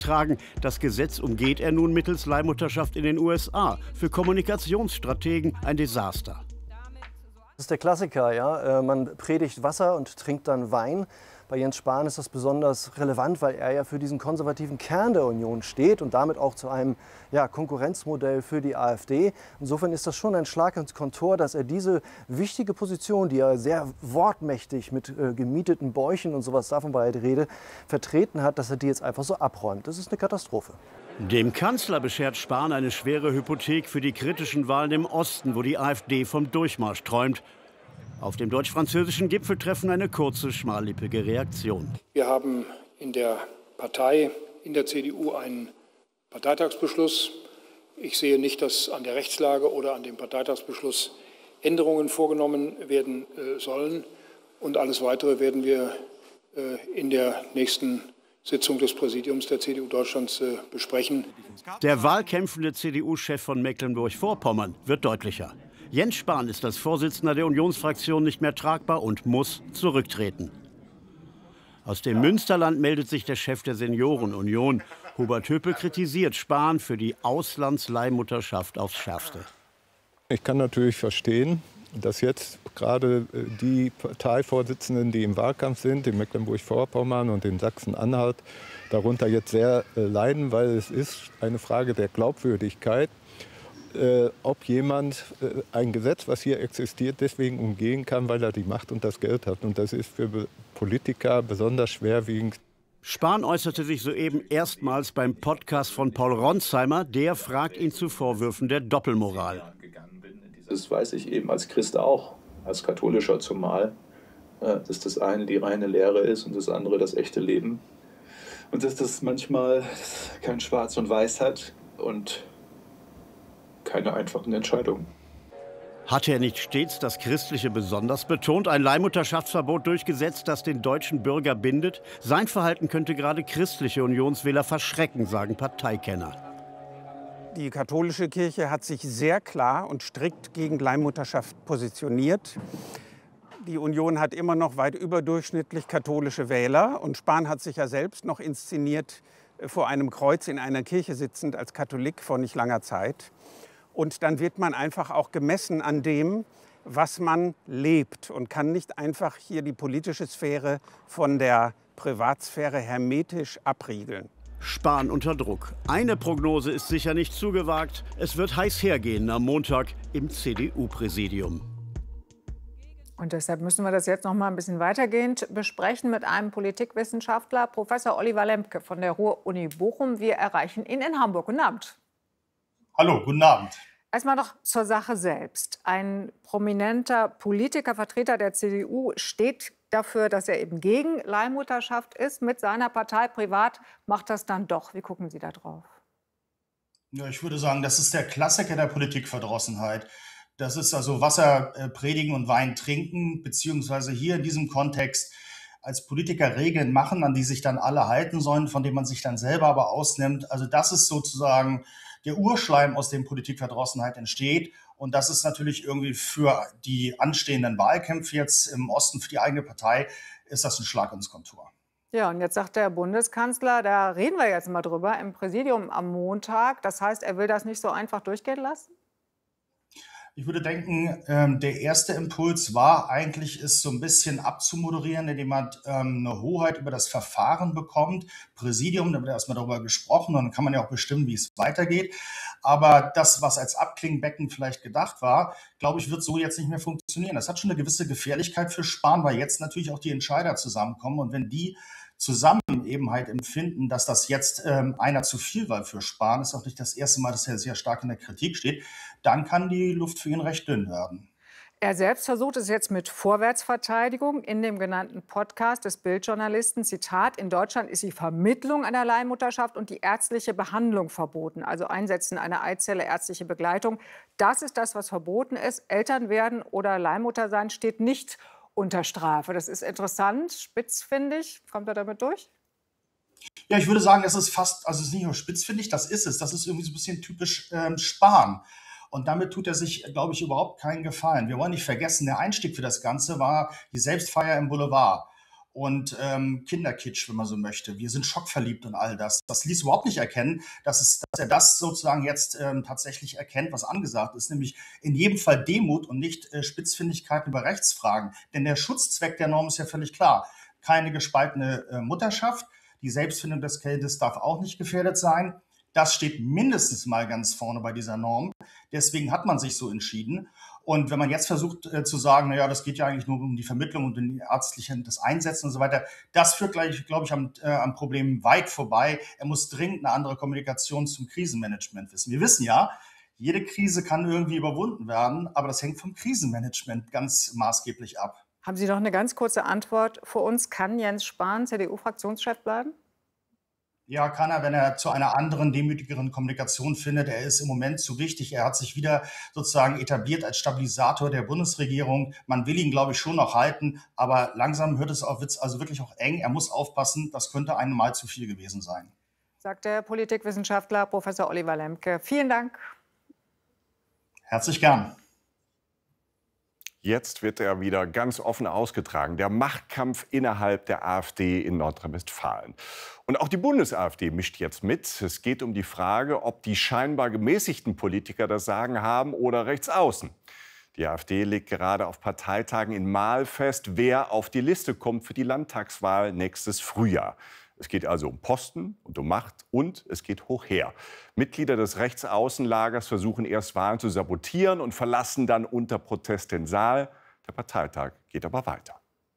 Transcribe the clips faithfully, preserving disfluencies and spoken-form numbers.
tragen. Das Gesetz umgeht er nun mittels Leihmutterschaft in den U S A. Für Kommunikationsstrategen ein Desaster. Das ist der Klassiker, ja. Man predigt Wasser und trinkt dann Wein. Bei Jens Spahn ist das besonders relevant, weil er ja für diesen konservativen Kern der Union steht und damit auch zu einem ja, Konkurrenzmodell für die AfD. Insofern ist das schon ein Schlag ins Kontor, dass er diese wichtige Position, die er sehr wortmächtig mit äh, gemieteten Bäuchen und sowas, davon war die Rede, vertreten hat, dass er die jetzt einfach so abräumt. Das ist eine Katastrophe. Dem Kanzler beschert Spahn eine schwere Hypothek für die kritischen Wahlen im Osten, wo die AfD vom Durchmarsch träumt. Auf dem deutsch-französischen Gipfeltreffen eine kurze, schmallippige Reaktion. Wir haben in der Partei, in der C D U, einen Parteitagsbeschluss. Ich sehe nicht, dass an der Rechtslage oder an dem Parteitagsbeschluss Änderungen vorgenommen werden äh, sollen. Und alles Weitere werden wir äh, in der nächsten Sitzung des Präsidiums der C D U Deutschlands äh, besprechen. Der wahlkämpfende C D U-Chef von Mecklenburg-Vorpommern wird deutlicher. Jens Spahn ist als Vorsitzender der Unionsfraktion nicht mehr tragbar und muss zurücktreten. Aus dem Münsterland meldet sich der Chef der Seniorenunion. Hubert Höpel kritisiert Spahn für die Auslandsleihmutterschaft aufs Schärfste. Ich kann natürlich verstehen, dass jetzt gerade die Parteivorsitzenden, die im Wahlkampf sind, in Mecklenburg-Vorpommern und in Sachsen-Anhalt, darunter jetzt sehr leiden, weil es ist eine Frage der Glaubwürdigkeit. Äh, ob jemand äh, ein Gesetz, was hier existiert, deswegen umgehen kann, weil er die Macht und das Geld hat. Und das ist für Be- Politiker besonders schwerwiegend. Spahn äußerte sich soeben erstmals beim Podcast von Paul Ronsheimer. Der fragt ihn zu Vorwürfen der Doppelmoral. Das weiß ich eben als Christ auch, als Katholischer zumal, äh, dass das eine die reine Lehre ist und das andere das echte Leben. Und dass das manchmal kein Schwarz und Weiß hat und keine einfachen Entscheidungen. Hat er nicht stets das Christliche besonders betont, ein Leihmutterschaftsverbot durchgesetzt, das den deutschen Bürger bindet? Sein Verhalten könnte gerade christliche Unionswähler verschrecken, sagen Parteikenner. Die katholische Kirche hat sich sehr klar und strikt gegen Leihmutterschaft positioniert. Die Union hat immer noch weit überdurchschnittlich katholische Wähler. Und Spahn hat sich ja selbst noch inszeniert, vor einem Kreuz in einer Kirche sitzend als Katholik vor nicht langer Zeit. Und dann wird man einfach auch gemessen an dem, was man lebt und kann nicht einfach hier die politische Sphäre von der Privatsphäre hermetisch abriegeln. Spahn unter Druck. Eine Prognose ist sicher nicht zu gewagt. Es wird heiß hergehen am Montag im C D U-Präsidium. Und deshalb müssen wir das jetzt noch mal ein bisschen weitergehend besprechen mit einem Politikwissenschaftler, Professor Oliver Lembke von der Ruhr-Uni Bochum. Wir erreichen ihn in Hamburg. Guten Abend. Hallo, guten Abend. Erstmal noch zur Sache selbst. Ein prominenter Politiker, Vertreter der C D U, steht dafür, dass er eben gegen Leihmutterschaft ist. Mit seiner Partei privat macht das dann doch. Wie gucken Sie da drauf? Ja, ich würde sagen, das ist der Klassiker der Politikverdrossenheit. Das ist also Wasser äh, predigen und Wein trinken, beziehungsweise hier in diesem Kontext als Politiker Regeln machen, an die sich dann alle halten sollen, von denen man sich dann selber aber ausnimmt. Also das ist sozusagen der Urschleim, aus dem Politikverdrossenheit entsteht. Und das ist natürlich irgendwie für die anstehenden Wahlkämpfe jetzt im Osten, für die eigene Partei, ist das ein Schlag ins Kontor. Ja, und jetzt sagt der Bundeskanzler, da reden wir jetzt mal drüber, im Präsidium am Montag. Das heißt, er will das nicht so einfach durchgehen lassen? Ich würde denken, ähm, der erste Impuls war eigentlich, es so ein bisschen abzumoderieren, indem man ähm, eine Hoheit über das Verfahren bekommt. Präsidium, da wird erstmal darüber gesprochen und dann kann man ja auch bestimmen, wie es weitergeht. Aber das, was als Abklingbecken vielleicht gedacht war, glaube ich, wird so jetzt nicht mehr funktionieren. Das hat schon eine gewisse Gefährlichkeit für Spahn, weil jetzt natürlich auch die Entscheider zusammenkommen. Und wenn die zusammen eben halt empfinden, dass das jetzt ähm, einer zu viel war für Spahn, ist auch nicht das erste Mal, dass er sehr stark in der Kritik steht, dann kann die Luft für ihn recht dünn werden. Er selbst versucht es jetzt mit Vorwärtsverteidigung in dem genannten Podcast des Bild-Journalisten. Zitat: In Deutschland ist die Vermittlung einer Leihmutterschaft und die ärztliche Behandlung verboten. Also Einsetzen einer Eizelle, ärztliche Begleitung. Das ist das, was verboten ist. Eltern werden oder Leihmutter sein steht nicht unter Strafe. Das ist interessant, spitzfindig. Kommt er damit durch? Ja, ich würde sagen, es ist fast, also es ist nicht nur spitzfindig, das ist es. Das ist irgendwie so ein bisschen typisch ähm, Spahn. Und damit tut er sich, glaube ich, überhaupt keinen Gefallen. Wir wollen nicht vergessen, der Einstieg für das Ganze war die Selbstfeier im Boulevard. und ähm, Kinderkitsch, wenn man so möchte. Wir sind schockverliebt und all das. Das ließ überhaupt nicht erkennen, dass, es, dass er das sozusagen jetzt ähm, tatsächlich erkennt, was angesagt ist, nämlich in jedem Fall Demut und nicht äh, Spitzfindigkeiten über Rechtsfragen. Denn der Schutzzweck der Norm ist ja völlig klar. Keine gespaltene äh, Mutterschaft. Die Selbstfindung des Kindes darf auch nicht gefährdet sein. Das steht mindestens mal ganz vorne bei dieser Norm. Deswegen hat man sich so entschieden. Und wenn man jetzt versucht äh, zu sagen, naja, das geht ja eigentlich nur um die Vermittlung und den ärztlichen, das Einsetzen und so weiter, das führt, gleich, glaube ich, am, äh, am Problem weit vorbei. Er muss dringend eine andere Kommunikation zum Krisenmanagement wissen. Wir wissen ja, jede Krise kann irgendwie überwunden werden, aber das hängt vom Krisenmanagement ganz maßgeblich ab. Haben Sie noch eine ganz kurze Antwort für uns? Kann Jens Spahn C D U-Fraktionschef bleiben? Ja, kann er, wenn er zu einer anderen, demütigeren Kommunikation findet. Er ist im Moment zu wichtig. Er hat sich wieder sozusagen etabliert als Stabilisator der Bundesregierung. Man will ihn, glaube ich, schon noch halten. Aber langsam hört es auf, wird's also wirklich auch eng. Er muss aufpassen. Das könnte einem mal zu viel gewesen sein. Sagt der Politikwissenschaftler Professor Oliver Lemke. Vielen Dank. Herzlich gern. Jetzt wird er wieder ganz offen ausgetragen, der Machtkampf innerhalb der AfD in Nordrhein-Westfalen. Und auch die Bundes-AfD mischt jetzt mit. Es geht um die Frage, ob die scheinbar gemäßigten Politiker das Sagen haben oder rechts außen. Die AfD legt gerade auf Parteitagen in Marl fest, wer auf die Liste kommt für die Landtagswahl nächstes Frühjahr. Es geht also um Posten und um Macht und es geht hoch her. Mitglieder des Rechtsaußenlagers versuchen erst Wahlen zu sabotieren und verlassen dann unter Protest den Saal. Der Parteitag geht aber weiter.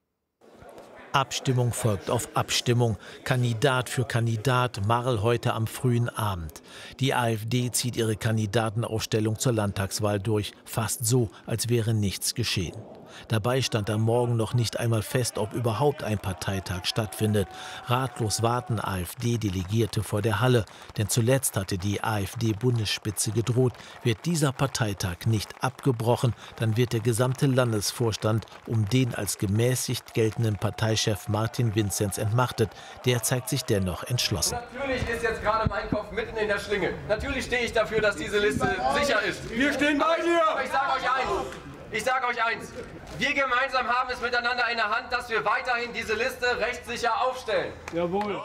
Abstimmung folgt auf Abstimmung. Kandidat für Kandidat, Marl heute am frühen Abend. Die AfD zieht ihre Kandidatenaufstellung zur Landtagswahl durch, fast so, als wäre nichts geschehen. Dabei stand am Morgen noch nicht einmal fest, ob überhaupt ein Parteitag stattfindet. Ratlos warten AfD-Delegierte vor der Halle. Denn zuletzt hatte die AfD-Bundesspitze gedroht, wird dieser Parteitag nicht abgebrochen, dann wird der gesamte Landesvorstand um den als gemäßigt geltenden Parteichef Martin Vinzenz entmachtet. Der zeigt sich dennoch entschlossen. Natürlich ist jetzt gerade mein Kopf mitten in der Schlinge. Natürlich stehe ich dafür, dass diese Liste sicher ist. Wir stehen bei dir! Aber ich sage euch eins. Ich sage euch eins, wir gemeinsam haben es miteinander in der Hand, dass wir weiterhin diese Liste rechtssicher aufstellen. Jawohl.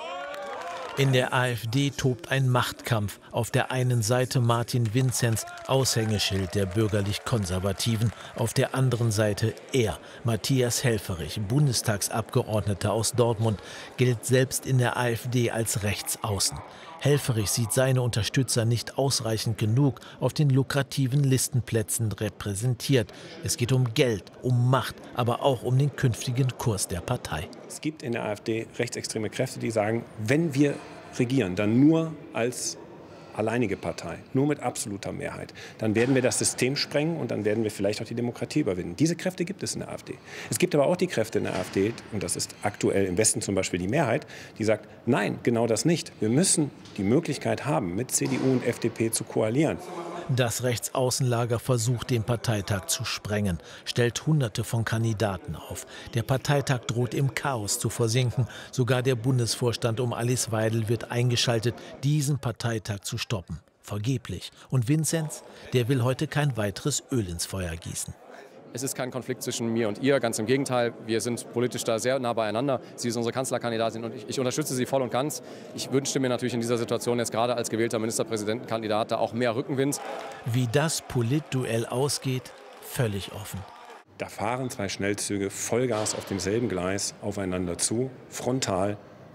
In der AfD tobt ein Machtkampf. Auf der einen Seite Martin Vinzenz, Aushängeschild der bürgerlich-Konservativen. Auf der anderen Seite er, Matthias Helfferich, Bundestagsabgeordneter aus Dortmund, gilt selbst in der AfD als Rechtsaußen. Helfferich sieht seine Unterstützer nicht ausreichend genug auf den lukrativen Listenplätzen repräsentiert. Es geht um Geld, um Macht, aber auch um den künftigen Kurs der Partei. Es gibt in der AfD rechtsextreme Kräfte, die sagen, wenn wir regieren, dann nur als alleinige Partei, nur mit absoluter Mehrheit. Dann werden wir das System sprengen und dann werden wir vielleicht auch die Demokratie überwinden. Diese Kräfte gibt es in der AfD. Es gibt aber auch die Kräfte in der AfD, und das ist aktuell im Westen zum Beispiel die Mehrheit, die sagt, nein, genau das nicht. Wir müssen die Möglichkeit haben, mit C D U und F D P zu koalieren. Das Rechtsaußenlager versucht, den Parteitag zu sprengen, stellt Hunderte von Kandidaten auf. Der Parteitag droht im Chaos zu versinken. Sogar der Bundesvorstand um Alice Weidel wird eingeschaltet, diesen Parteitag zu stoppen. Vergeblich. Und Vinzenz, der will heute kein weiteres Öl ins Feuer gießen. Es ist kein Konflikt zwischen mir und ihr, ganz im Gegenteil. Wir sind politisch da sehr nah beieinander. Sie ist unsere Kanzlerkandidatin und ich, ich unterstütze sie voll und ganz. Ich wünschte mir natürlich in dieser Situation jetzt gerade als gewählter Ministerpräsidentenkandidat da auch mehr Rückenwind. Wie das Politduell ausgeht, völlig offen. Da fahren zwei Schnellzüge Vollgas auf demselben Gleis aufeinander zu, frontal.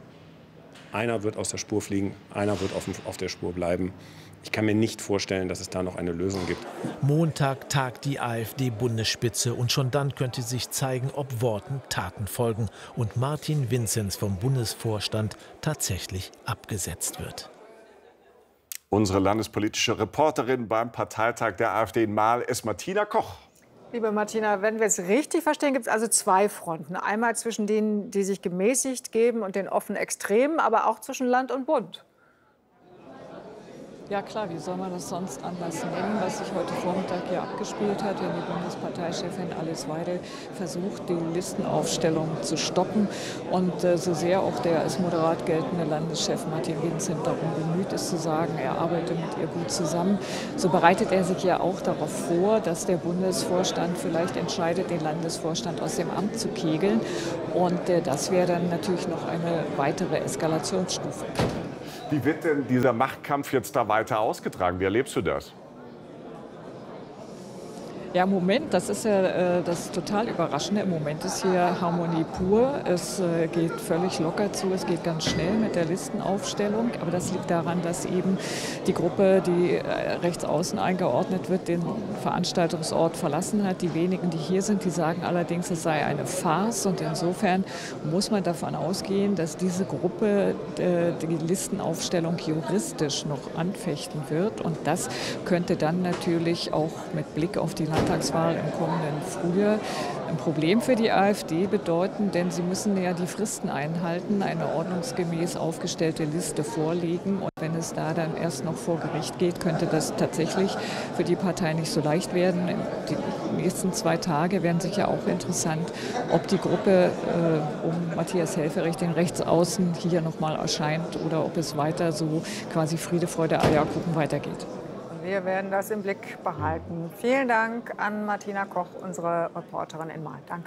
Einer wird aus der Spur fliegen, einer wird auf, auf der Spur bleiben. Ich kann mir nicht vorstellen, dass es da noch eine Lösung gibt. Montag tagt die AfD-Bundesspitze und schon dann könnte sich zeigen, ob Worten Taten folgen und Martin Vinzenz vom Bundesvorstand tatsächlich abgesetzt wird. Unsere landespolitische Reporterin beim Parteitag der AfD in Marl ist Martina Koch. Liebe Martina, wenn wir es richtig verstehen, gibt es also zwei Fronten. Einmal zwischen denen, die sich gemäßigt geben und den offen Extremen, aber auch zwischen Land und Bund. Ja klar, wie soll man das sonst anders nennen, was sich heute Vormittag hier abgespielt hat, wenn die Bundesparteichefin Alice Weidel versucht, die Listenaufstellung zu stoppen und äh, so sehr auch der als moderat geltende Landeschef Martin Vincent darum bemüht ist zu sagen, er arbeite mit ihr gut zusammen, so bereitet er sich ja auch darauf vor, dass der Bundesvorstand vielleicht entscheidet, den Landesvorstand aus dem Amt zu kegeln und äh, das wäre dann natürlich noch eine weitere Eskalationsstufe. Wie wird denn dieser Machtkampf jetzt da weiter ausgetragen? Wie erlebst du das? Ja, im Moment, das ist ja äh, das total Überraschende. Im Moment ist hier Harmonie pur. Es äh, geht völlig locker zu, es geht ganz schnell mit der Listenaufstellung. Aber das liegt daran, dass eben die Gruppe, die äh, rechts außen eingeordnet wird, den Veranstaltungsort verlassen hat. Die wenigen, die hier sind, die sagen allerdings, es sei eine Farce. Und insofern muss man davon ausgehen, dass diese Gruppe äh, die Listenaufstellung juristisch noch anfechten wird. Und das könnte dann natürlich auch mit Blick auf die Landtagswahl im kommenden Frühjahr ein Problem für die AfD bedeuten, denn sie müssen ja die Fristen einhalten, eine ordnungsgemäß aufgestellte Liste vorlegen. Und wenn es da dann erst noch vor Gericht geht, könnte das tatsächlich für die Partei nicht so leicht werden. Die nächsten zwei Tage werden sicher auch interessant, ob die Gruppe äh, um Matthias Helfferich, den Rechtsaußen, hier nochmal erscheint oder ob es weiter so quasi Friede, Freude, Eierkuchen weitergeht. Wir werden das im Blick behalten. Vielen Dank an Martina Koch, unsere Reporterin in Mainz. Danke.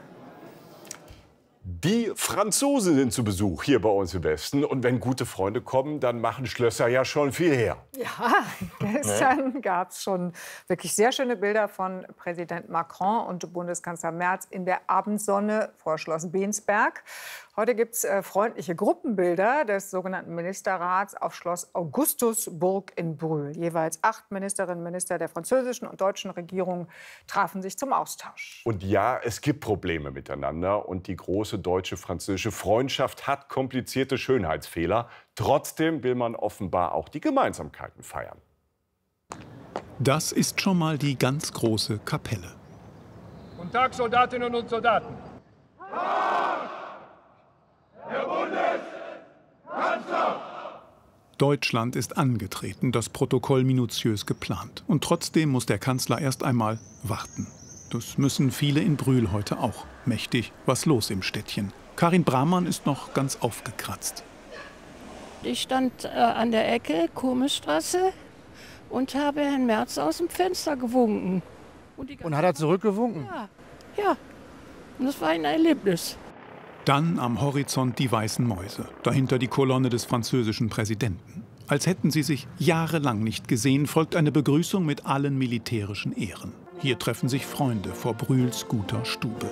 Die Franzosen sind zu Besuch hier bei uns im Westen. Und wenn gute Freunde kommen, dann machen Schlösser ja schon viel her. Ja, gestern gab es schon wirklich sehr schöne Bilder von Präsident Macron und Bundeskanzler Merz in der Abendsonne vor Schloss Bensberg. Heute gibt es äh, freundliche Gruppenbilder des sogenannten Ministerrats auf Schloss Augustusburg in Brühl. Jeweils acht Ministerinnen und Minister der französischen und deutschen Regierung trafen sich zum Austausch. Und ja, es gibt Probleme miteinander. Und die große deutsche-französische Freundschaft hat komplizierte Schönheitsfehler. Trotzdem will man offenbar auch die Gemeinsamkeiten feiern. Das ist schon mal die ganz große Kapelle. Guten Tag, Soldatinnen und Soldaten. Herr Bundeskanzler! Deutschland ist angetreten, das Protokoll minutiös geplant. Und trotzdem muss der Kanzler erst einmal warten. Das müssen viele in Brühl heute auch. Mächtig was los im Städtchen. Karin Brahmann ist noch ganz aufgekratzt. Ich stand äh, an der Ecke, Komischstraße, und habe Herrn Merz aus dem Fenster gewunken. Und, und hat er zurückgewunken? Ja, ja. Und das war ein Erlebnis. Dann am Horizont die weißen Mäuse, dahinter die Kolonne des französischen Präsidenten. Als hätten sie sich jahrelang nicht gesehen, folgt eine Begrüßung mit allen militärischen Ehren. Hier treffen sich Freunde vor Brühls guter Stube.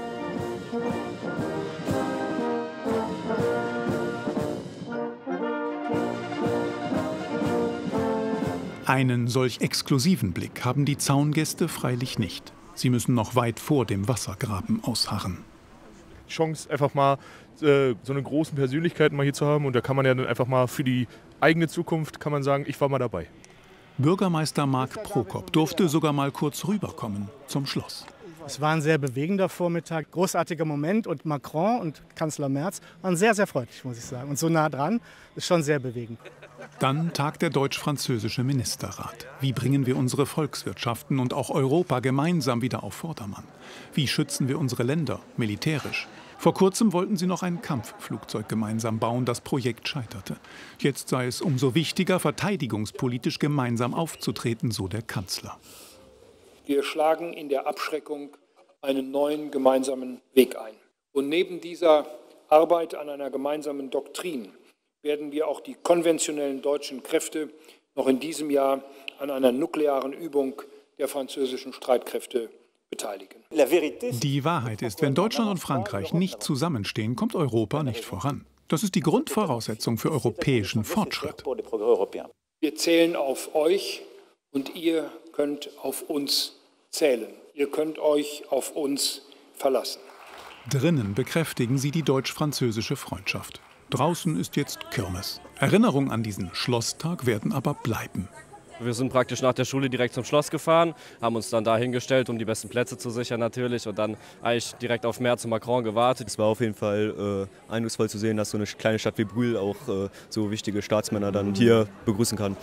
Einen solch exklusiven Blick haben die Zaungäste freilich nicht. Sie müssen noch weit vor dem Wassergraben ausharren. Chance, einfach mal äh, so eine großen Persönlichkeiten mal hier zu haben. Und da kann man ja dann einfach mal für die eigene Zukunft, kann man sagen, ich war mal dabei. Bürgermeister Marc Prokop durfte sogar mal kurz rüberkommen zum Schloss. Es war ein sehr bewegender Vormittag, großartiger Moment. Und Macron und Kanzler Merz waren sehr, sehr freundlich, muss ich sagen. Und so nah dran, ist schon sehr bewegend. Dann tagt der deutsch-französische Ministerrat. Wie bringen wir unsere Volkswirtschaften und auch Europa gemeinsam wieder auf Vordermann? Wie schützen wir unsere Länder militärisch? Vor kurzem wollten sie noch ein Kampfflugzeug gemeinsam bauen, das Projekt scheiterte. Jetzt sei es umso wichtiger, verteidigungspolitisch gemeinsam aufzutreten, so der Kanzler. Wir schlagen in der Abschreckung einen neuen gemeinsamen Weg ein. Und neben dieser Arbeit an einer gemeinsamen Doktrin werden wir auch die konventionellen deutschen Kräfte noch in diesem Jahr an einer nuklearen Übung der französischen Streitkräfte beteiligen. Die Wahrheit ist, wenn Deutschland und Frankreich nicht zusammenstehen, kommt Europa nicht voran. Das ist die Grundvoraussetzung für europäischen Fortschritt. Wir zählen auf euch und ihr könnt auf uns zählen. Ihr könnt euch auf uns verlassen. Drinnen bekräftigen sie die deutsch-französische Freundschaft. Draußen ist jetzt Kirmes. Erinnerungen an diesen Schlosstag werden aber bleiben. Wir sind praktisch nach der Schule direkt zum Schloss gefahren, haben uns dann da hingestellt, um die besten Plätze zu sichern natürlich und dann eigentlich direkt auf Merz und Macron gewartet. Es war auf jeden Fall äh, eindrucksvoll zu sehen, dass so eine kleine Stadt wie Brühl auch äh, so wichtige Staatsmänner dann hier begrüßen kann.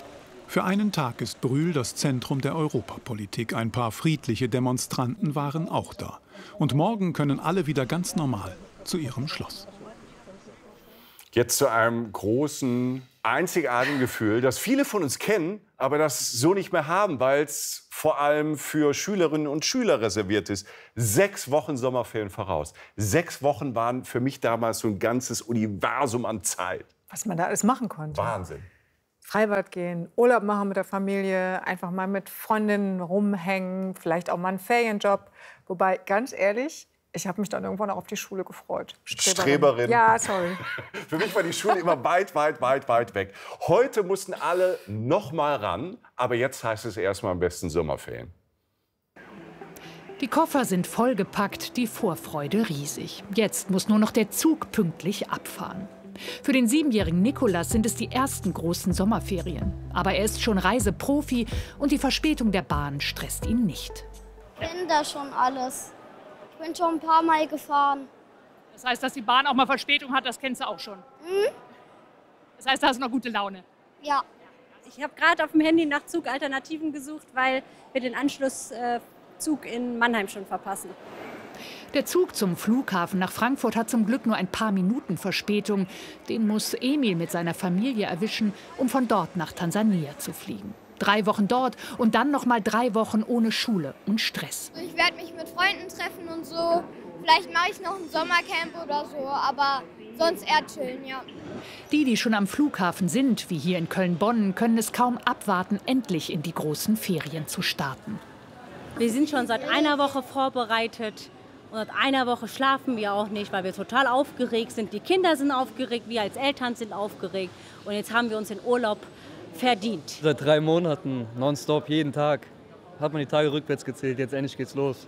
Für einen Tag ist Brühl das Zentrum der Europapolitik. Ein paar friedliche Demonstranten waren auch da. Und morgen können alle wieder ganz normal zu ihrem Schloss. Jetzt zu einem großen, einzigartigen Gefühl, das viele von uns kennen, aber das so nicht mehr haben, weil es vor allem für Schülerinnen und Schüler reserviert ist. Sechs Wochen Sommerferien voraus. Sechs Wochen waren für mich damals so ein ganzes Universum an Zeit. Was man da alles machen konnte. Wahnsinn. Freibad gehen, Urlaub machen mit der Familie, einfach mal mit Freundinnen rumhängen, vielleicht auch mal einen Ferienjob. Wobei, ganz ehrlich, ich habe mich dann irgendwann auch auf die Schule gefreut. Streberin. Streberin. Ja, sorry. Für mich war die Schule immer weit, weit, weit, weit weg. Heute mussten alle noch mal ran, aber jetzt heißt es erstmal am besten Sommerferien. Die Koffer sind vollgepackt, die Vorfreude riesig. Jetzt muss nur noch der Zug pünktlich abfahren. Für den siebenjährigen Nikolas sind es die ersten großen Sommerferien. Aber er ist schon Reiseprofi und die Verspätung der Bahn stresst ihn nicht. Ich kenne da schon alles. Ich bin schon ein paar Mal gefahren. Das heißt, dass die Bahn auch mal Verspätung hat, das kennst du auch schon. Hm? Das heißt, da hast du noch gute Laune. Ja. Ich habe gerade auf dem Handy nach Zugalternativen gesucht, weil wir den Anschlusszug in Mannheim schon verpassen. Der Zug zum Flughafen nach Frankfurt hat zum Glück nur ein paar Minuten Verspätung. Den muss Emil mit seiner Familie erwischen, um von dort nach Tansania zu fliegen. Drei Wochen dort und dann noch mal drei Wochen ohne Schule und Stress. Ich werde mich mit Freunden treffen und so. Vielleicht mache ich noch ein Sommercamp oder so, aber sonst eher chillen, ja. Die, die schon am Flughafen sind, wie hier in Köln-Bonn, können es kaum abwarten, endlich in die großen Ferien zu starten. Wir sind schon seit einer Woche vorbereitet. Und seit einer Woche schlafen wir auch nicht, weil wir total aufgeregt sind. Die Kinder sind aufgeregt, wir als Eltern sind aufgeregt. Und jetzt haben wir uns den Urlaub verdient. Seit drei Monaten, nonstop, jeden Tag, hat man die Tage rückwärts gezählt. Jetzt endlich geht's los.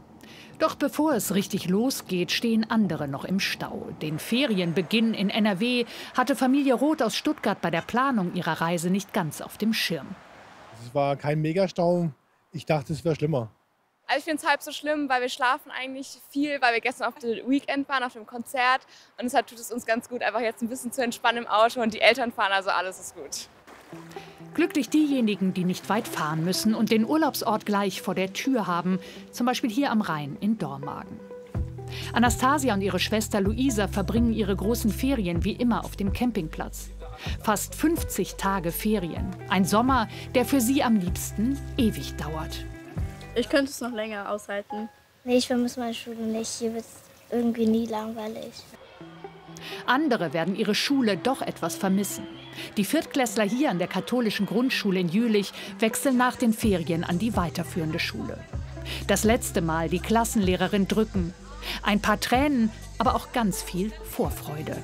Doch bevor es richtig losgeht, stehen andere noch im Stau. Den Ferienbeginn in N R W hatte Familie Roth aus Stuttgart bei der Planung ihrer Reise nicht ganz auf dem Schirm. Es war kein Megastau. Ich dachte, es wäre schlimmer. Also ich finde es halb so schlimm, weil wir schlafen eigentlich viel, weil wir gestern auf dem Weekend waren, auf dem Konzert. Und deshalb tut es uns ganz gut, einfach jetzt ein bisschen zu entspannen im Auto. Und die Eltern fahren, also alles ist gut. Glücklich diejenigen, die nicht weit fahren müssen und den Urlaubsort gleich vor der Tür haben. Zum Beispiel hier am Rhein in Dormagen. Anastasia und ihre Schwester Luisa verbringen ihre großen Ferien wie immer auf dem Campingplatz. Fast fünfzig Tage Ferien. Ein Sommer, der für sie am liebsten ewig dauert. Ich könnte es noch länger aushalten. Nee, ich vermisse meine Schule nicht. Hier wird es irgendwie nie langweilig. Andere werden ihre Schule doch etwas vermissen. Die Viertklässler hier an der katholischen Grundschule in Jülich wechseln nach den Ferien an die weiterführende Schule. Das letzte Mal die Klassenlehrerin drücken. Ein paar Tränen, aber auch ganz viel Vorfreude.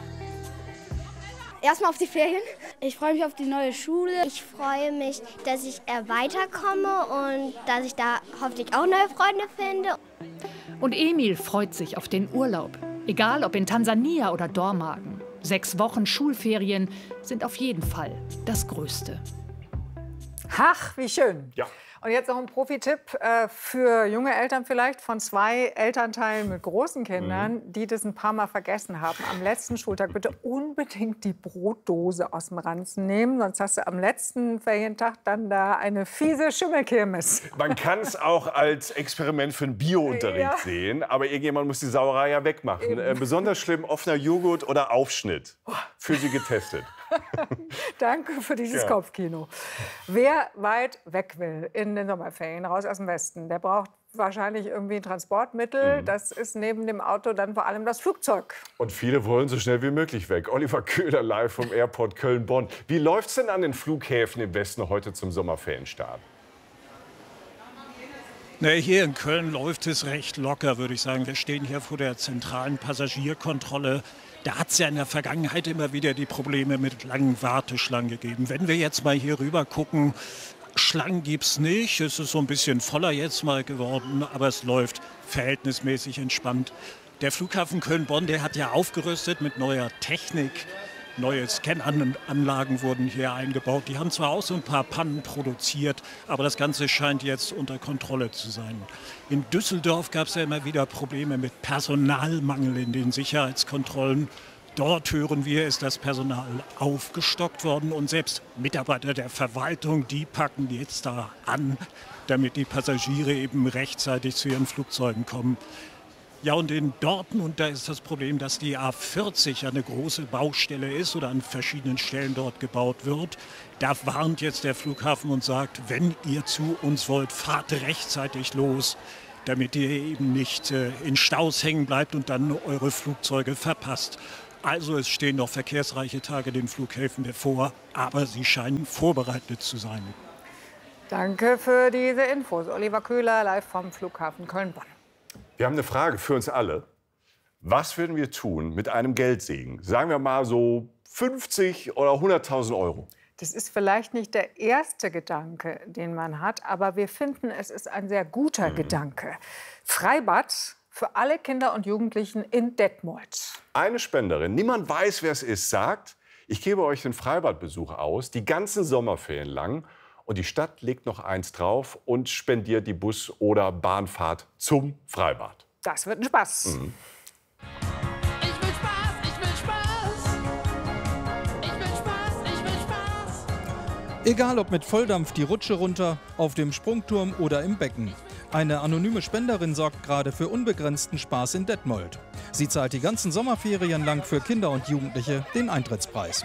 Erstmal auf die Ferien. Ich freue mich auf die neue Schule. Ich freue mich, dass ich weiterkomme und dass ich da hoffentlich auch neue Freunde finde. Und Emil freut sich auf den Urlaub. Egal ob in Tansania oder Dormagen. Sechs Wochen Schulferien sind auf jeden Fall das Größte. Ach, wie schön. Ja. Und jetzt noch ein Profi-Tipp äh, für junge Eltern vielleicht von zwei Elternteilen mit großen Kindern, mhm. die das ein paar Mal vergessen haben. Am letzten Schultag bitte unbedingt die Brotdose aus dem Ranzen nehmen, sonst hast du am letzten Ferientag dann da eine fiese Schimmelkirmes. Man kann es auch als Experiment für einen Biounterricht ja. sehen, aber irgendjemand muss die Sauerei ja wegmachen. Äh, besonders schlimm offener Joghurt oder Aufschnitt. Für Sie getestet. Danke für dieses ja. Kopfkino. Wer weit weg will in den Sommerferien, raus aus dem Westen, der braucht wahrscheinlich irgendwie ein Transportmittel. Mhm. Das ist neben dem Auto dann vor allem das Flugzeug. Und viele wollen so schnell wie möglich weg. Oliver Köhler live vom Airport Köln-Bonn. Wie läuft es denn an den Flughäfen im Westen heute zum Sommerferienstart? Na, hier in Köln läuft es recht locker, würde ich sagen. Wir stehen hier vor der zentralen Passagierkontrolle. Da hat es ja in der Vergangenheit immer wieder die Probleme mit langen Warteschlangen gegeben. Wenn wir jetzt mal hier rüber gucken, Schlangen gibt es nicht. Es ist so ein bisschen voller jetzt mal geworden, aber es läuft verhältnismäßig entspannt. Der Flughafen Köln-Bonn, der hat ja aufgerüstet mit neuer Technik. Neue Scananlagen wurden hier eingebaut. Die haben zwar auch so ein paar Pannen produziert, aber das Ganze scheint jetzt unter Kontrolle zu sein. In Düsseldorf gab es ja immer wieder Probleme mit Personalmangel in den Sicherheitskontrollen. Dort hören wir, ist das Personal aufgestockt worden und selbst Mitarbeiter der Verwaltung, die packen jetzt da an, damit die Passagiere eben rechtzeitig zu ihren Flugzeugen kommen. Ja, und in Dortmund, da ist das Problem, dass die A vierzig eine große Baustelle ist oder an verschiedenen Stellen dort gebaut wird. Da warnt jetzt der Flughafen und sagt, wenn ihr zu uns wollt, fahrt rechtzeitig los, damit ihr eben nicht äh, in Staus hängen bleibt und dann eure Flugzeuge verpasst. Also es stehen noch verkehrsreiche Tage den Flughäfen bevor, aber sie scheinen vorbereitet zu sein. Danke für diese Infos. Oliver Köhler, live vom Flughafen Köln-Bonn. Wir haben eine Frage für uns alle. Was würden wir tun mit einem Geldsegen? Sagen wir mal so fünfzig oder hunderttausend Euro. Das ist vielleicht nicht der erste Gedanke, den man hat, aber wir finden, es ist ein sehr guter mhm. Gedanke. Freibad für alle Kinder und Jugendlichen in Detmold. Eine Spenderin, niemand weiß, wer es ist, sagt, ich gebe euch den Freibadbesuch aus, die ganzen Sommerferien lang. Und die Stadt legt noch eins drauf und spendiert die Bus- oder Bahnfahrt zum Freibad. Das wird ein Spaß. Mhm. Ich will Spaß, ich will Spaß. Ich will Spaß, ich will Spaß. Egal ob mit Volldampf die Rutsche runter, auf dem Sprungturm oder im Becken. Eine anonyme Spenderin sorgt gerade für unbegrenzten Spaß in Detmold. Sie zahlt die ganzen Sommerferien lang für Kinder und Jugendliche den Eintrittspreis.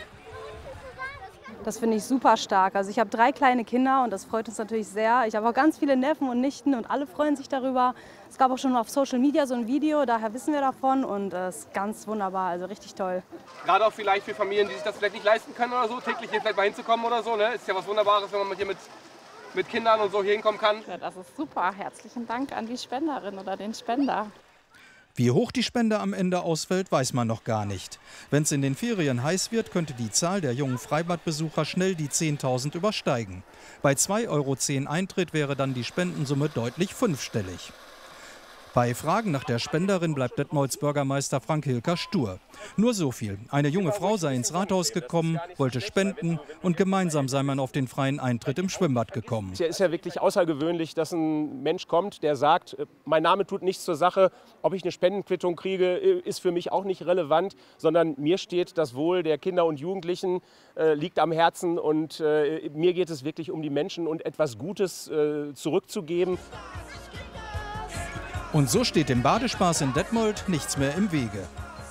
Das finde ich super stark. Also ich habe drei kleine Kinder und das freut uns natürlich sehr. Ich habe auch ganz viele Neffen und Nichten und alle freuen sich darüber. Es gab auch schon auf Social Media so ein Video, daher wissen wir davon und es ist ganz wunderbar, also richtig toll. Gerade auch vielleicht für Familien, die sich das vielleicht nicht leisten können oder so, täglich hier vielleicht mal hinzukommen oder so, ne? Ist ja was Wunderbares, wenn man hier mit, mit Kindern und so hier hinkommen kann. Ja, das ist super. Herzlichen Dank an die Spenderin oder den Spender. Wie hoch die Spende am Ende ausfällt, weiß man noch gar nicht. Wenn es in den Ferien heiß wird, könnte die Zahl der jungen Freibadbesucher schnell die zehntausend übersteigen. Bei zwei Euro zehn Eintritt wäre dann die Spendensumme deutlich fünfstellig. Bei Fragen nach der Spenderin bleibt Detmolds Bürgermeister Frank Hilker stur. Nur so viel. Eine junge Frau sei ins Rathaus gekommen, wollte spenden und gemeinsam sei man auf den freien Eintritt im Schwimmbad gekommen. Es ist ja wirklich außergewöhnlich, dass ein Mensch kommt, der sagt, mein Name tut nichts zur Sache, ob ich eine Spendenquittung kriege, ist für mich auch nicht relevant, sondern mir steht das Wohl der Kinder und Jugendlichen, äh, liegt am Herzen und äh, mir geht es wirklich um die Menschen und etwas Gutes äh, zurückzugeben. Und so steht dem Badespaß in Detmold nichts mehr im Wege.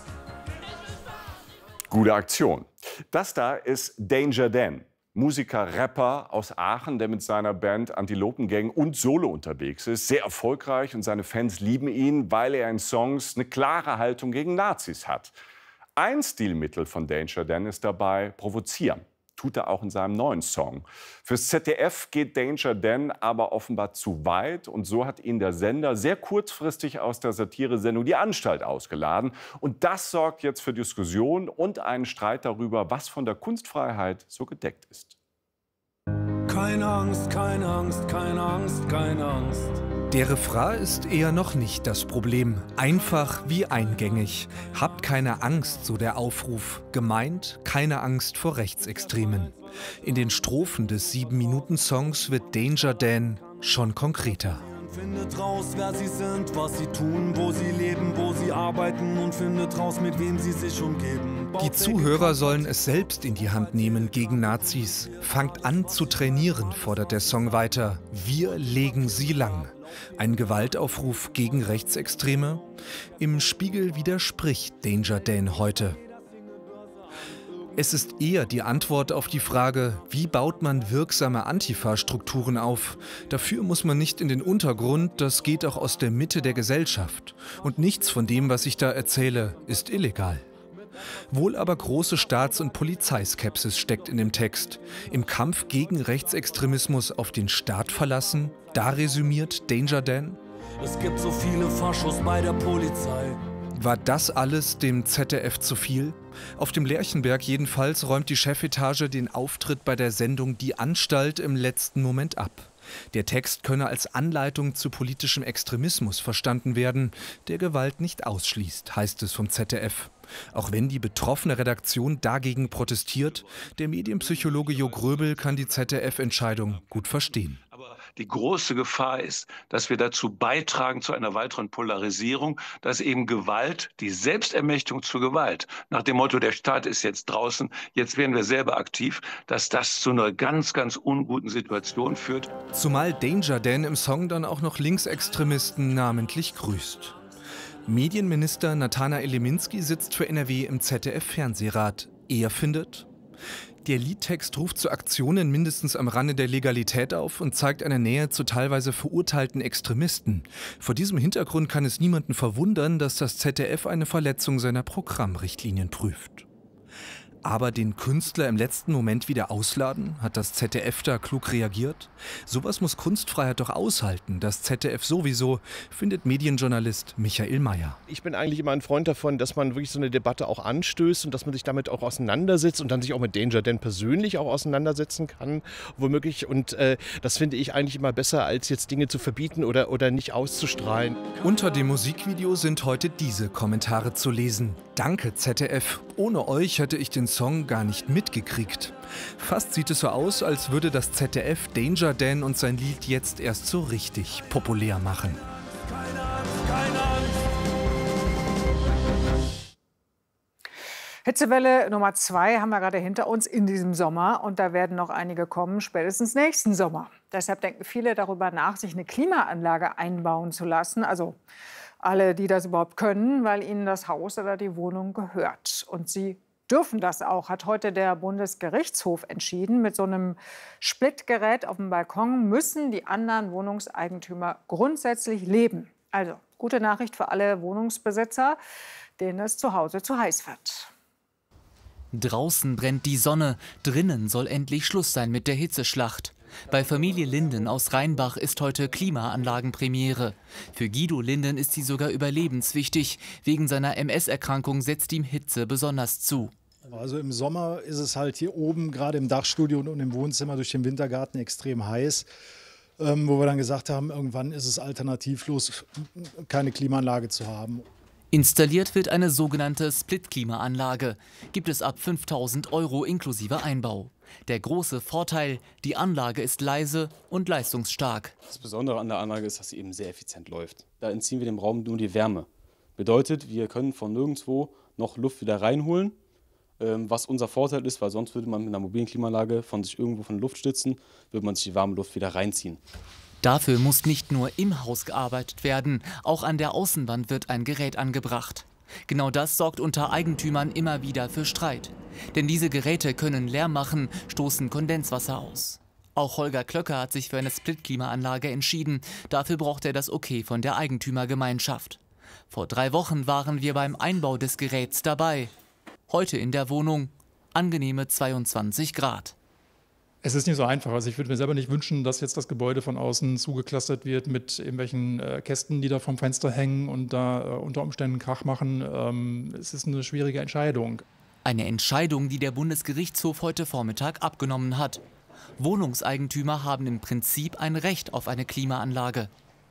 Gute Aktion. Das da ist Danger Dan, Musiker, Rapper aus Aachen, der mit seiner Band Antilopen Gang und Solo unterwegs ist. Sehr erfolgreich und seine Fans lieben ihn, weil er in Songs eine klare Haltung gegen Nazis hat. Ein Stilmittel von Danger Dan ist dabei provozieren. Tut er auch in seinem neuen Song. Fürs Z D F geht Danger Dan aber offenbar zu weit. Und so hat ihn der Sender sehr kurzfristig aus der Satiresendung Die Anstalt ausgeladen. Und das sorgt jetzt für Diskussion und einen Streit darüber, was von der Kunstfreiheit so gedeckt ist. Keine Angst, keine Angst, keine Angst, keine Angst. Der Refrain ist eher noch nicht das Problem. Einfach wie eingängig. Habt keine Angst, so der Aufruf. Gemeint, keine Angst vor Rechtsextremen. In den Strophen des sieben-Minuten-Songs wird Danger Dan schon konkreter. Findet raus, wer sie sind, was sie tun, wo sie leben, wo sie arbeiten und findet raus, mit wem sie sich umgeben. Die Zuhörer sollen es selbst in die Hand nehmen gegen Nazis. Fangt an zu trainieren, fordert der Song weiter. Wir legen sie lang. Ein Gewaltaufruf gegen Rechtsextreme? Im Spiegel widerspricht Danger Dan heute. Es ist eher die Antwort auf die Frage, wie baut man wirksame Antifa-Strukturen auf? Dafür muss man nicht in den Untergrund, das geht auch aus der Mitte der Gesellschaft. Und nichts von dem, was ich da erzähle, ist illegal. Wohl aber große Staats- und Polizeiskepsis steckt in dem Text. Im Kampf gegen Rechtsextremismus auf den Staat verlassen? Da resümiert Danger Dan. Es gibt so viele Faschos bei der Polizei. War das alles dem Z D F zu viel? Auf dem Lerchenberg jedenfalls räumt die Chefetage den Auftritt bei der Sendung Die Anstalt im letzten Moment ab. Der Text könne als Anleitung zu politischem Extremismus verstanden werden, der Gewalt nicht ausschließt, heißt es vom Z D F. Auch wenn die betroffene Redaktion dagegen protestiert, der Medienpsychologe Jo Gröbel kann die Z D F-Entscheidung gut verstehen. Aber Die große Gefahr ist, dass wir dazu beitragen zu einer weiteren Polarisierung, dass eben Gewalt, die Selbstermächtigung zur Gewalt, nach dem Motto, der Staat ist jetzt draußen, jetzt werden wir selber aktiv, dass das zu einer ganz, ganz unguten Situation führt. Zumal Danger Dan im Song dann auch noch Linksextremisten namentlich grüßt. Medienminister Nathanael Leminski sitzt für N R W im Z D F-Fernsehrat. Er findet: Der Liedtext ruft zu Aktionen mindestens am Rande der Legalität auf und zeigt eine Nähe zu teilweise verurteilten Extremisten. Vor diesem Hintergrund kann es niemanden verwundern, dass das Z D F eine Verletzung seiner Programmrichtlinien prüft. Aber den Künstler im letzten Moment wieder ausladen? Hat das Z D F da klug reagiert? Sowas muss Kunstfreiheit doch aushalten. Das Z D F sowieso, findet Medienjournalist Michael Mayer. Ich bin eigentlich immer ein Freund davon, dass man wirklich so eine Debatte auch anstößt und dass man sich damit auch auseinandersetzt und dann sich auch mit Danger Dan persönlich auch auseinandersetzen kann, womöglich. Und äh, das finde ich eigentlich immer besser, als jetzt Dinge zu verbieten oder, oder nicht auszustrahlen. Unter dem Musikvideo sind heute diese Kommentare zu lesen. Danke Z D F, ohne euch hätte ich den Song gar nicht mitgekriegt. Fast sieht es so aus, als würde das Z D F Danger Dan und sein Lied jetzt erst so richtig populär machen. Hitzewelle Nummer zwei haben wir gerade hinter uns in diesem Sommer. Und da werden noch einige kommen, spätestens nächsten Sommer. Deshalb denken viele darüber nach, sich eine Klimaanlage einbauen zu lassen. Also alle, die das überhaupt können, weil ihnen das Haus oder die Wohnung gehört. Und sie dürfen das auch, hat heute der Bundesgerichtshof entschieden. Mit so einem Splitgerät auf dem Balkon müssen die anderen Wohnungseigentümer grundsätzlich leben. Also gute Nachricht für alle Wohnungsbesitzer, denen es zu Hause zu heiß wird. Draußen brennt die Sonne, drinnen soll endlich Schluss sein mit der Hitzeschlacht. Bei Familie Linden aus Rheinbach ist heute Klimaanlagenpremiere. Für Guido Linden ist sie sogar überlebenswichtig. Wegen seiner M S-Erkrankung setzt ihm Hitze besonders zu. Also im Sommer ist es halt hier oben, gerade im Dachstudio und im Wohnzimmer durch den Wintergarten extrem heiß. Ähm, wo wir dann gesagt haben, irgendwann ist es alternativlos, keine Klimaanlage zu haben. Installiert wird eine sogenannte Split-Klimaanlage. Gibt es ab fünftausend Euro inklusive Einbau. Der große Vorteil, die Anlage ist leise und leistungsstark. Das Besondere an der Anlage ist, dass sie eben sehr effizient läuft. Da entziehen wir dem Raum nur die Wärme. Bedeutet, wir können von nirgendwo noch Luft wieder reinholen, was unser Vorteil ist, weil sonst würde man mit einer mobilen Klimaanlage von sich irgendwo von Luft stützen, würde man sich die warme Luft wieder reinziehen. Dafür muss nicht nur im Haus gearbeitet werden, auch an der Außenwand wird ein Gerät angebracht. Genau das sorgt unter Eigentümern immer wieder für Streit. Denn diese Geräte können Lärm machen, stoßen Kondenswasser aus. Auch Holger Klöcker hat sich für eine Split-Klimaanlage entschieden. Dafür braucht er das Okay von der Eigentümergemeinschaft. Vor drei Wochen waren wir beim Einbau des Geräts dabei. Heute in der Wohnung angenehme zweiundzwanzig Grad. Es ist nicht so einfach. Also ich würde mir selber nicht wünschen, dass jetzt das Gebäude von außen zugeklustert wird mit irgendwelchen äh, Kästen, die da vom Fenster hängen und da äh, unter Umständen Krach machen. Ähm, es ist eine schwierige Entscheidung. Eine Entscheidung, die der Bundesgerichtshof heute Vormittag abgenommen hat. Wohnungseigentümer haben im Prinzip ein Recht auf eine Klimaanlage.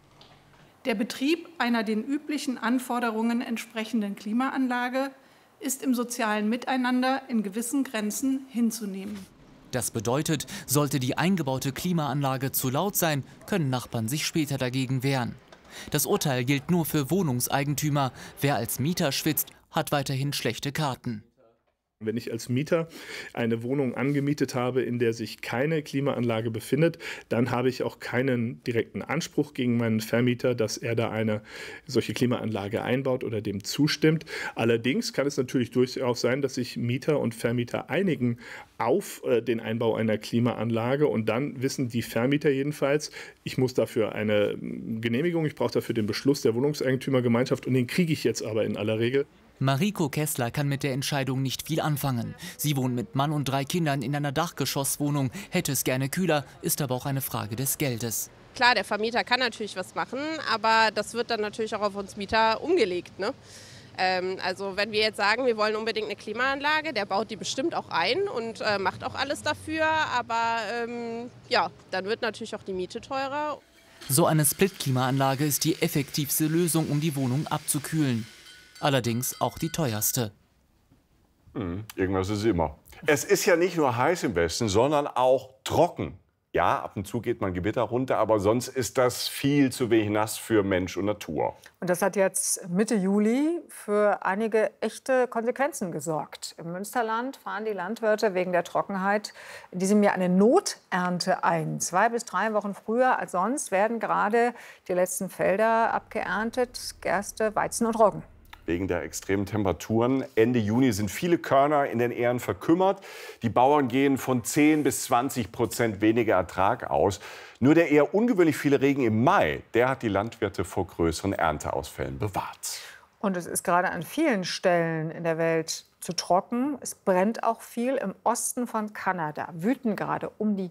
Der Betrieb einer den üblichen Anforderungen entsprechenden Klimaanlage ist im sozialen Miteinander in gewissen Grenzen hinzunehmen. Das bedeutet, sollte die eingebaute Klimaanlage zu laut sein, können Nachbarn sich später dagegen wehren. Das Urteil gilt nur für Wohnungseigentümer. Wer als Mieter schwitzt, hat weiterhin schlechte Karten. Wenn ich als Mieter eine Wohnung angemietet habe, in der sich keine Klimaanlage befindet, dann habe ich auch keinen direkten Anspruch gegen meinen Vermieter, dass er da eine solche Klimaanlage einbaut oder dem zustimmt. Allerdings kann es natürlich durchaus sein, dass sich Mieter und Vermieter einigen auf äh, den Einbau einer Klimaanlage und dann wissen die Vermieter jedenfalls, ich muss dafür eine Genehmigung, ich brauche dafür den Beschluss der Wohnungseigentümergemeinschaft und den kriege ich jetzt aber in aller Regel. Mariko Kessler kann mit der Entscheidung nicht viel anfangen. Sie wohnt mit Mann und drei Kindern in einer Dachgeschosswohnung, hätte es gerne kühler, ist aber auch eine Frage des Geldes. Klar, der Vermieter kann natürlich was machen, aber das wird dann natürlich auch auf uns Mieter umgelegt, ne? Ähm, also wenn wir jetzt sagen, wir wollen unbedingt eine Klimaanlage, der baut die bestimmt auch ein und äh, macht auch alles dafür, aber ähm, ja, dann wird natürlich auch die Miete teurer. So eine Split-Klimaanlage ist die effektivste Lösung, um die Wohnung abzukühlen. Allerdings auch die teuerste. Hm, irgendwas ist immer. Es ist ja nicht nur heiß im Westen, sondern auch trocken. Ja, ab und zu geht mal ein Gewitter runter, aber sonst ist das viel zu wenig nass für Mensch und Natur. Und das hat jetzt Mitte Juli für einige echte Konsequenzen gesorgt. Im Münsterland fahren die Landwirte wegen der Trockenheit in diesem Jahr eine Noternte ein. Zwei bis drei Wochen früher als sonst werden gerade die letzten Felder abgeerntet, Gerste, Weizen und Roggen. Wegen der extremen Temperaturen. Ende Juni sind viele Körner in den Ähren verkümmert. Die Bauern gehen von zehn bis zwanzig Prozent weniger Ertrag aus. Nur der eher ungewöhnlich viele Regen im Mai, der hat die Landwirte vor größeren Ernteausfällen bewahrt. Und es ist gerade an vielen Stellen in der Welt zu trocken. Es brennt auch viel. Im Osten von Kanada wüten gerade um die